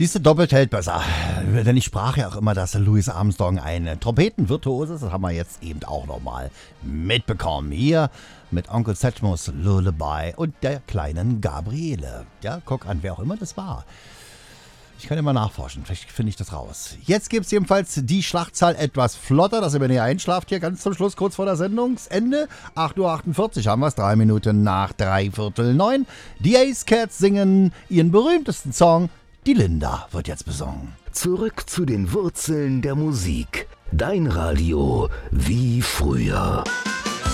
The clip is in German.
Siehst du, doppelt hält besser. Denn ich sprach ja auch immer, dass Louis Armstrong ein Trompetenvirtuose ist. Das haben wir jetzt eben auch nochmal mitbekommen. Hier mit Onkel Sedgmos Lullaby und der kleinen Gabriele. Ja, guck an, wer auch immer das war. Ich kann ja mal nachforschen, vielleicht finde ich das raus. Jetzt gibt es jedenfalls die Schlachtzahl etwas flotter, dass ihr, wenn ihr einschlaft, hier ganz zum Schluss, kurz vor der Sendungsende. 8:48 Uhr haben wir es, 3 Minuten nach 8:45. Die Ace Cats singen ihren berühmtesten Song, Die Linda wird jetzt besungen. Zurück zu den Wurzeln der Musik. Dein Radio wie früher.